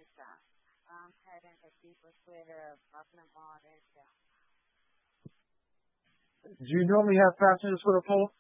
isa. Kaya rin tipo sweater, partner mo rin siya. Do you normally have passengers for the pole?